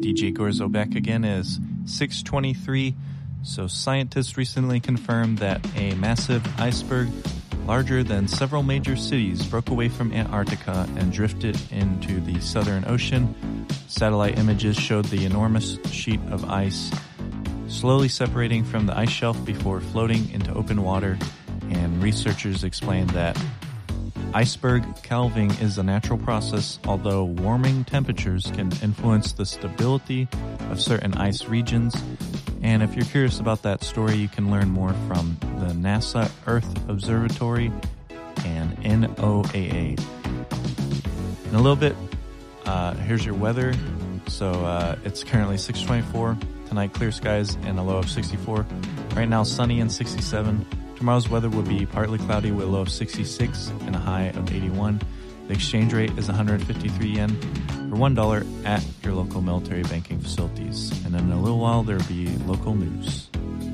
DJ Gorzo back again is 6:23. So scientists recently confirmed that a massive iceberg larger than several major cities broke away from Antarctica and drifted into the Southern Ocean. Satellite images showed the enormous sheet of ice slowly separating from the ice shelf before floating into open water, and researchers explained that iceberg calving is a natural process, although warming temperatures can influence the stability of certain ice regions. And if you're curious about that story, you can learn more from the NASA Earth Observatory and NOAA. In a little bit, here's your weather. So it's currently 6:24. Tonight, clear skies and a low of 64. Right now, sunny and 67. Tomorrow's weather will be partly cloudy with a low of 66 and a high of 81. The exchange rate is 153 yen for $1 at your local military banking facilities. And in a little while, there will be local news.